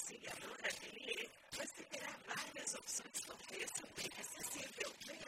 investigador ateliê, você terá várias opções com preço bem acessível. Venha